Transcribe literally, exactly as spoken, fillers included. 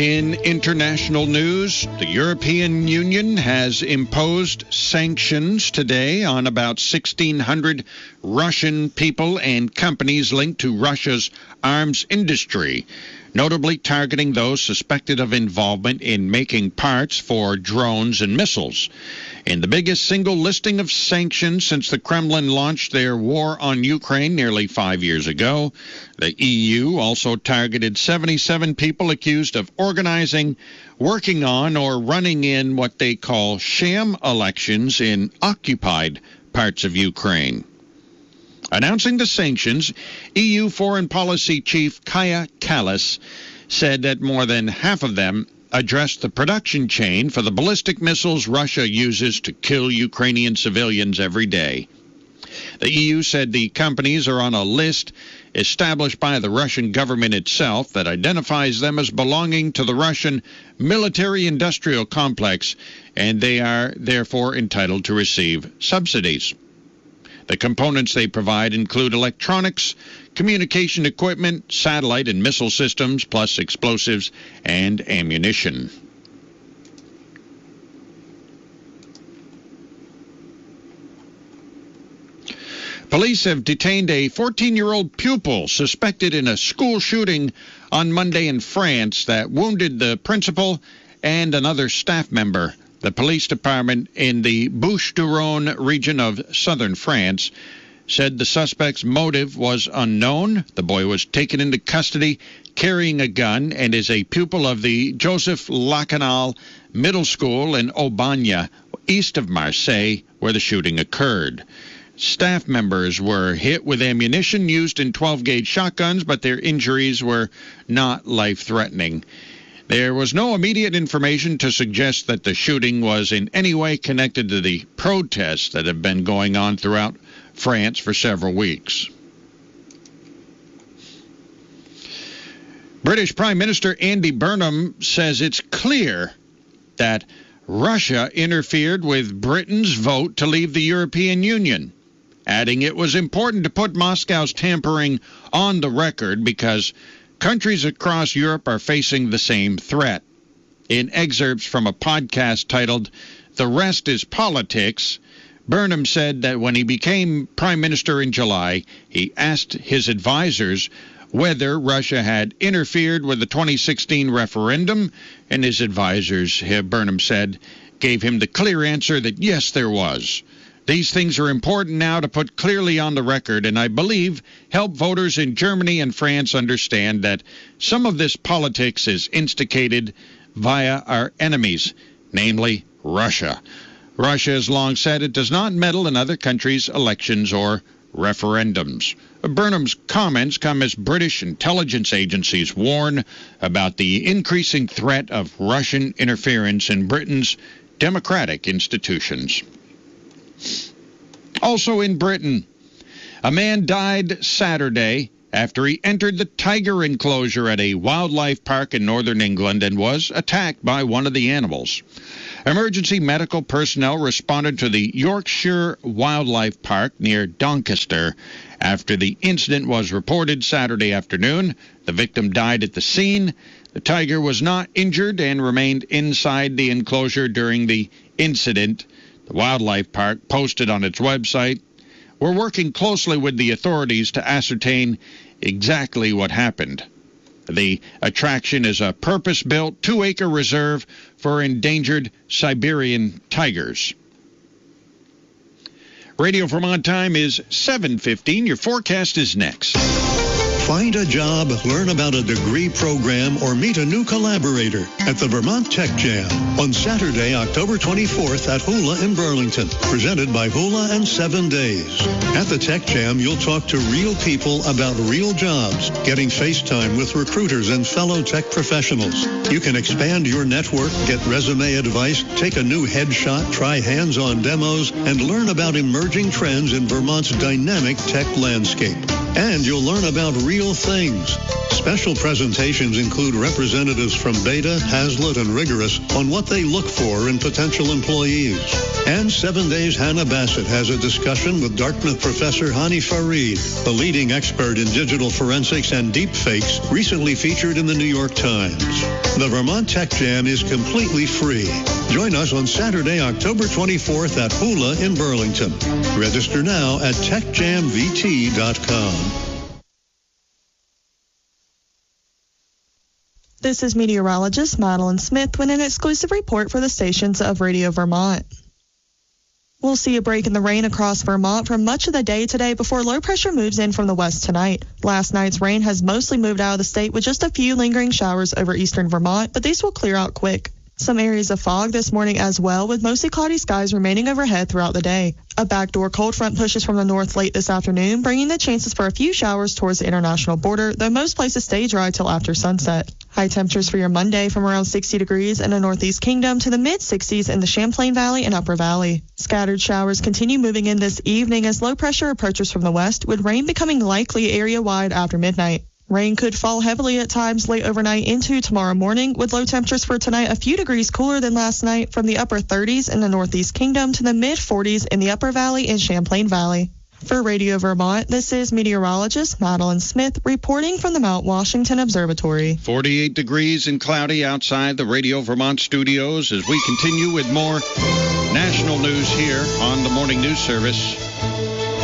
In international news, the European Union has imposed sanctions today on about sixteen hundred Russian people and companies linked to Russia's arms industry, notably targeting those suspected of involvement in making parts for drones and missiles. In the biggest single listing of sanctions since the Kremlin launched their war on Ukraine nearly five years ago, the E U also targeted seventy-seven people accused of organizing, working on, or running in what they call sham elections in occupied parts of Ukraine. Announcing the sanctions, E U Foreign Policy Chief Kaja Kallas said that more than half of them addressed the production chain for the ballistic missiles Russia uses to kill Ukrainian civilians every day. The E U said the companies are on a list established by the Russian government itself that identifies them as belonging to the Russian military-industrial complex, and they are therefore entitled to receive subsidies. The components they provide include electronics, communication equipment, satellite and missile systems, plus explosives and ammunition. Police have detained a fourteen-year-old pupil suspected in a school shooting on Monday in France that wounded the principal and another staff member. The police department in the Bouches-du-Rhône region of southern France said the suspect's motive was unknown. The boy was taken into custody carrying a gun and is a pupil of the Joseph Lacanal Middle School in Aubagne, east of Marseille, where the shooting occurred. Staff members were hit with ammunition used in twelve-gauge shotguns, but their injuries were not life-threatening. There was no immediate information to suggest that the shooting was in any way connected to the protests that have been going on throughout France for several weeks. British Prime Minister Andy Burnham says it's clear that Russia interfered with Britain's vote to leave the European Union, adding it was important to put Moscow's tampering on the record because countries across Europe are facing the same threat. In excerpts from a podcast titled The Rest is Politics, Burnham said that when he became prime minister in July, he asked his advisors whether Russia had interfered with the twenty sixteen referendum, and his advisors, Burnham said, gave him the clear answer that yes, there was. These things are important now to put clearly on the record, and I believe help voters in Germany and France understand that some of this politics is instigated via our enemies, namely Russia. Russia has long said it does not meddle in other countries' elections or referendums. Burnham's comments come as British intelligence agencies warn about the increasing threat of Russian interference in Britain's democratic institutions. Also in Britain, a man died Saturday after he entered the tiger enclosure at a wildlife park in northern England and was attacked by one of the animals. Emergency medical personnel responded to the Yorkshire Wildlife Park near Doncaster after the incident was reported Saturday afternoon. The victim died at the scene. The tiger was not injured and remained inside the enclosure during the incident. The wildlife park posted on its website, "We're working closely with the authorities to ascertain exactly what happened." The attraction is a purpose-built two-acre reserve for endangered Siberian tigers. Radio Vermont time is seven fifteen. Your forecast is next. Find a job, learn about a degree program, or meet a new collaborator at the Vermont Tech Jam on Saturday, October twenty-fourth at Hula in Burlington, presented by Hula and Seven Days. At the Tech Jam, you'll talk to real people about real jobs, getting FaceTime with recruiters and fellow tech professionals. You can expand your network, get resume advice, take a new headshot, try hands-on demos, and learn about emerging trends in Vermont's dynamic tech landscape. And you'll learn about real things. Special presentations include representatives from Beta, Hazlitt, and Rigorous on what they look for in potential employees. And Seven Days Hannah Bassett has a discussion with Dartmouth professor Hani Farid, the leading expert in digital forensics and deepfakes, recently featured in the New York Times. The Vermont Tech Jam is completely free. Join us on Saturday, October twenty-fourth at Hula in Burlington. Register now at tech jam v t dot com. This is meteorologist Madeline Smith with an exclusive report for the stations of Radio Vermont. We'll see a break in the rain across Vermont for much of the day today before low pressure moves in from the west tonight. Last night's rain has mostly moved out of the state with just a few lingering showers over eastern Vermont, but these will clear out quick. Some areas of fog this morning as well, with mostly cloudy skies remaining overhead throughout the day. A backdoor cold front pushes from the north late this afternoon, bringing the chances for a few showers towards the international border, though most places stay dry till after sunset. High temperatures for your Monday from around sixty degrees in the Northeast Kingdom to the mid sixties in the Champlain Valley and Upper Valley. Scattered showers continue moving in this evening as low pressure approaches from the west, with rain becoming likely area-wide after midnight. Rain could fall heavily at times late overnight into tomorrow morning, with low temperatures for tonight a few degrees cooler than last night from the upper thirties in the Northeast Kingdom to the mid forties in the Upper Valley and Champlain Valley. For Radio Vermont, this is meteorologist Madeline Smith reporting from the Mount Washington Observatory. forty-eight degrees and cloudy outside the Radio Vermont studios as we continue with more national news here on the Morning News Service.